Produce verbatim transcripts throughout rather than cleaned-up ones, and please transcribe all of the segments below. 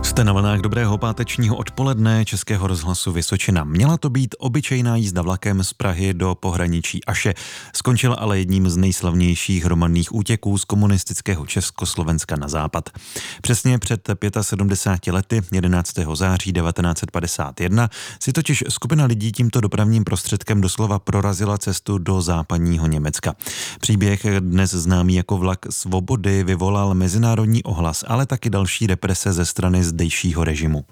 Jste na vlnách dobrého pátečního odpoledne Českého rozhlasu Vysočina. Měla to být obyčejná jízda vlakem z Prahy do pohraničí Aše. Skončila ale jedním z nejslavnějších hromadných útěků z komunistického Československa na západ. Přesně před sedmdesáti pěti lety, jedenáctého září devatenáct set padesát jedna, si totiž skupina lidí tímto dopravním prostředkem doslova prorazila cestu do západního Německa. Příběh, dnes známý jako vlak svobody, vyvolal mezinárodní ohlas, ale taky další represe ze strany zdejšího režimu.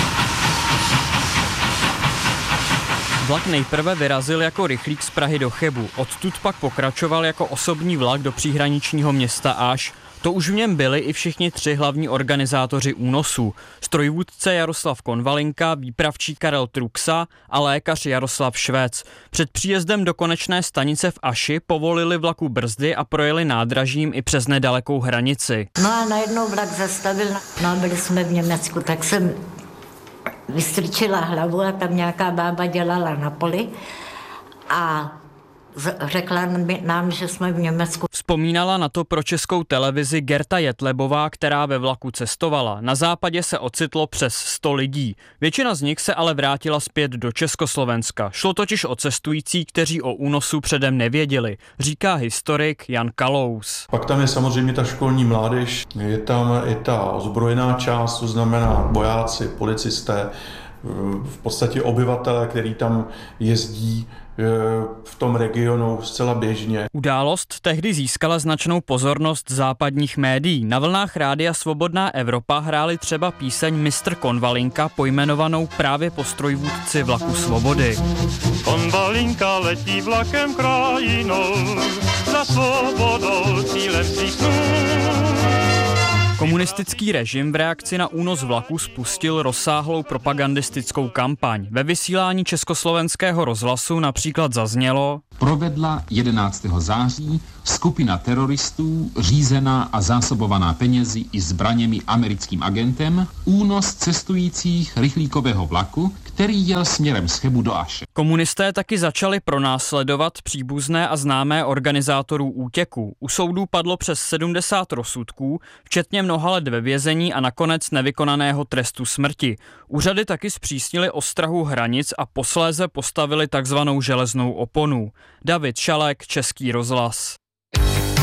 Vlak nejprve vyrazil jako rychlík z Prahy do Chebu, odtud pak pokračoval jako osobní vlak do příhraničního města Aš. To už v něm byli i všichni tři hlavní organizátoři únosů. Strojvůdce Jaroslav Konvalinka, výpravčí Karel Truxa a lékař Jaroslav Švec. Před příjezdem do konečné stanice v Aši povolili vlaku brzdy a projeli nádražím i přes nedalekou hranici. No a najednou vlak zastavil, no a byli jsme v Německu, tak jsem vystrčila hlavu a tam nějaká bába dělala na poli a řekla nám, že jsme v Německu. Vzpomínala na to pro Českou televizi Gerta Jetlebová, která ve vlaku cestovala. Na západě se ocitlo přes sto lidí. Většina z nich se ale vrátila zpět do Československa. Šlo totiž o cestující, kteří o únosu předem nevěděli, říká historik Jan Kalous. Pak tam je samozřejmě ta školní mládež, je tam i ta ozbrojená část, to znamená vojáci, policisté, v podstatě obyvatelé, který tam jezdí v tom regionu zcela běžně. Událost tehdy získala značnou pozornost západních médií. Na vlnách rádia Svobodná Evropa hráli třeba píseň mistr Konvalinka, pojmenovanou právě po strojvůdci vlaku Svobody. Konvalinka letí vlakem krajinou, za svobodou cílem svých snů. Komunistický režim v reakci na únos vlaku spustil rozsáhlou propagandistickou kampaň. Ve vysílání Československého rozhlasu například zaznělo: Provedla jedenáctého září skupina teroristů, řízená a zásobovaná penězi i zbraněmi americkým agentem, únos cestujících rychlíkového vlaku, který jel směrem z Chebu do Aše. Komunisté taky začali pronásledovat příbuzné a známé organizátorů útěků. U soudů padlo přes sedmdesát rozsudků, včetně mnoha let ve vězení a nakonec nevykonaného trestu smrti. Úřady taky zpřísnily ostrahu hranic a posléze postavili takzvanou železnou oponu. David Šalek, Český rozhlas.